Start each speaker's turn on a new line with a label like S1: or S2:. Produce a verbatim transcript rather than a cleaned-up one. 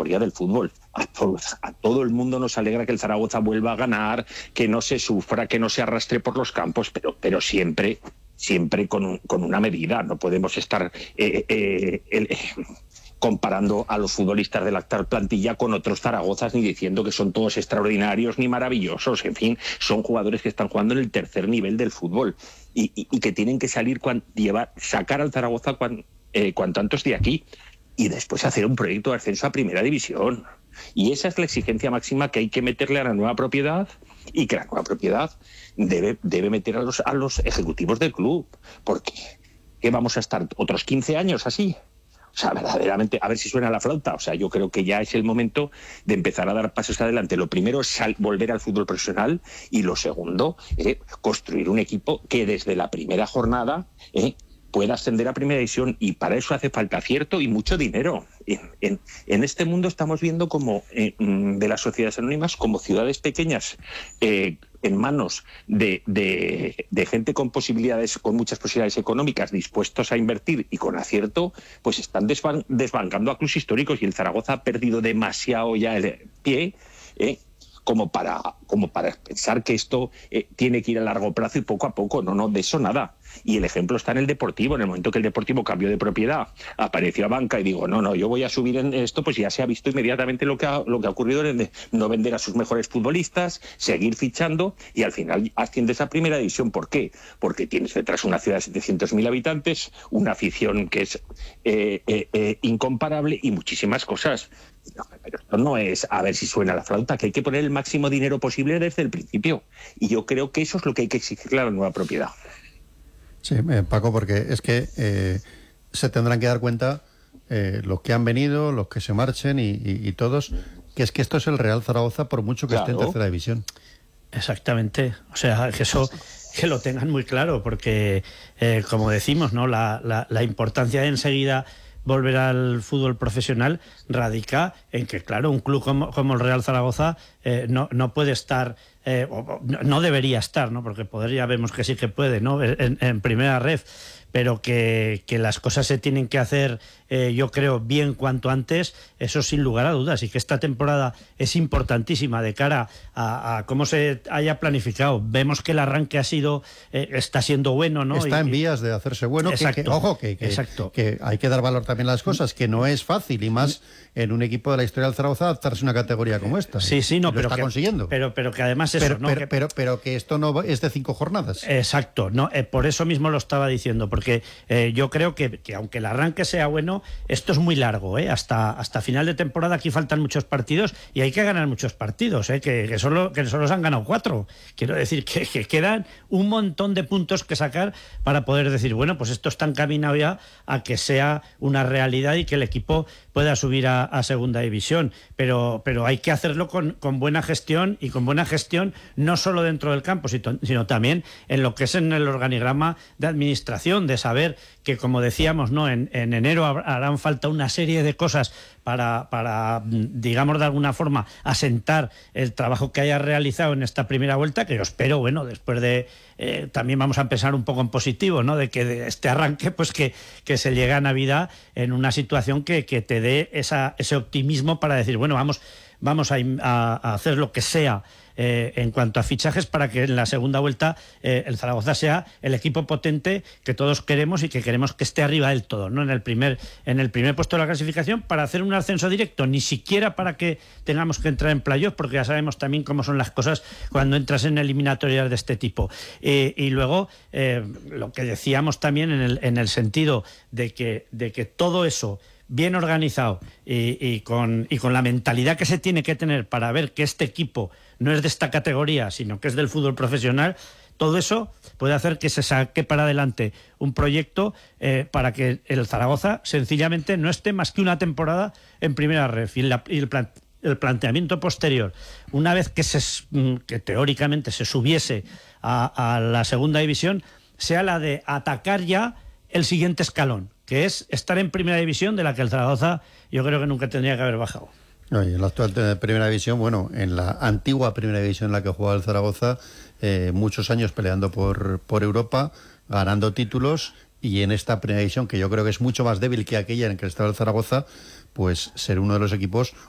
S1: historia del fútbol. A, to- a todo el mundo nos alegra que el Zaragoza vuelva a ganar, que no se sufra, que no se arrastre por los campos, pero, pero siempre, siempre con, un, con una medida. No podemos estar eh, eh, eh, eh, comparando a los futbolistas de la actual plantilla con otros Zaragozas, ni diciendo que son todos extraordinarios ni maravillosos. En fin, son jugadores que están jugando en el tercer nivel del fútbol y, y, y que tienen que salir, cuan, llevar, sacar al Zaragoza cuan, eh, cuanto antes de aquí y después hacer un proyecto de ascenso a Primera División. Y esa es la exigencia máxima que hay que meterle a la nueva propiedad, y que la nueva propiedad debe, debe meter a los, a los ejecutivos del club. Porque ¿qué vamos a estar otros quince años así? O sea, verdaderamente, a ver si suena la flauta. O sea, yo creo que ya es el momento de empezar a dar pasos adelante. Lo primero es sal- volver al fútbol profesional, y lo segundo, eh, construir un equipo que desde la primera jornada eh, pueda ascender a Primera División, y para eso hace falta acierto y mucho dinero. En, en, en este mundo estamos viendo como eh, de las sociedades anónimas, como ciudades pequeñas eh, en manos de, de, de gente con posibilidades, con muchas posibilidades económicas, dispuestos a invertir y con acierto, pues están desban- desbancando a clubes históricos, y el Zaragoza ha perdido demasiado ya el pie eh, como para como para pensar que esto eh, tiene que ir a largo plazo y poco a poco. No, no, de eso nada. Y el ejemplo está en el Deportivo. En el momento que el Deportivo cambió de propiedad, apareció a banca y digo, no, no, yo voy a subir en esto, pues ya se ha visto inmediatamente lo que ha, lo que ha ocurrido, en de no vender a sus mejores futbolistas, seguir fichando, y al final asciendes a Primera División. ¿Por qué? Porque tienes detrás una ciudad de setecientos mil habitantes, una afición que es eh, eh, eh, incomparable, y muchísimas cosas. No, pero esto no es a ver si suena la flauta, que hay que poner el máximo dinero posible desde el principio. Y yo creo que eso es lo que hay que exigirle a la nueva propiedad.
S2: Sí, eh, Paco, porque es que eh, se tendrán que dar cuenta eh, los que han venido, los que se marchen y, y, y todos, que es que esto es el Real Zaragoza, por mucho que
S1: Claro.
S2: esté en tercera división.
S3: Exactamente, o sea, que eso que lo tengan muy claro, porque eh, como decimos, ¿no? La, la, la importancia de enseguida volver al fútbol profesional radica en que, claro, un club como, como el Real Zaragoza eh, no, no puede estar, eh, o, no, no debería estar, ¿no? Porque poder ya vemos que sí que puede, ¿no? En, en primera red, pero que, que las cosas se tienen que hacer, eh, yo creo, bien cuanto antes, eso sin lugar a dudas, y que esta temporada es importantísima de cara a, a cómo se haya planificado. Vemos que el arranque ha sido, eh, está siendo bueno, ¿no?
S2: Está
S3: y,
S2: en vías de hacerse bueno. Que, que, ojo, que, que,
S3: exacto.
S2: que hay que dar valor también a las cosas, que no es fácil, y más en un equipo de la historia del Zaragoza, adaptarse a una categoría como esta.
S3: Sí, sí, no,
S2: lo
S3: pero
S2: está
S3: que,
S2: consiguiendo.
S3: Pero, pero que además eso,
S2: pero,
S3: ¿no?
S2: Pero,
S3: que,
S2: pero, pero que esto no es de cinco jornadas.
S3: Exacto, no, eh, por eso mismo lo estaba diciendo, porque eh, yo creo que, que aunque el arranque sea bueno, esto es muy largo, ¿eh? Hasta, hasta final de temporada aquí faltan muchos partidos y hay que ganar muchos partidos, ¿eh? Que, que, solo, que solo se han ganado cuatro. Quiero decir que, que quedan un montón de puntos que sacar para poder decir, bueno, pues esto está encaminado ya a que sea una realidad y que el equipo pueda subir a, a segunda división. Pero, pero hay que hacerlo con, con buena gestión, y con buena gestión no solo dentro del campo, sino, sino también en lo que es en el organigrama de administración, de saber que, como decíamos, ¿no? En, en enero harán falta una serie de cosas para, para, digamos, de alguna forma asentar el trabajo que haya realizado en esta primera vuelta, que yo espero, bueno, después de eh, también vamos a pensar un poco en positivo, ¿no? De que de este arranque, pues que, que se llegue a Navidad en una situación que, que te dé esa, ese optimismo para decir, bueno, vamos, vamos a, a, a hacer lo que sea Eh, en cuanto a fichajes para que en la segunda vuelta eh, el Zaragoza sea el equipo potente que todos queremos y que queremos que esté arriba del todo, ¿no? En el primer en el primer puesto de la clasificación, para hacer un ascenso directo, ni siquiera para que tengamos que entrar en playoff, porque ya sabemos también cómo son las cosas cuando entras en eliminatorias de este tipo. Eh, y luego eh, lo que decíamos también en el, en el sentido de que, de que todo eso bien organizado y, y, con, y con la mentalidad que se tiene que tener para ver que este equipo no es de esta categoría, sino que es del fútbol profesional, todo eso puede hacer que se saque para adelante un proyecto eh, para que el Zaragoza sencillamente no esté más que una temporada en primera ref. Y, la, y el, plan, el planteamiento posterior, una vez que, se, que teóricamente se subiese a, a la segunda división, sea la de atacar ya el siguiente escalón, que es estar en primera división, de la que el Zaragoza yo creo que nunca tendría que haber bajado.
S2: No, y en la actual primera división, bueno, en la antigua primera división en la que jugaba el Zaragoza, eh, muchos años peleando por, por Europa, ganando títulos, y en esta primera división, que yo creo que es mucho más débil que aquella en que estaba el Zaragoza, pues ser uno de los equipos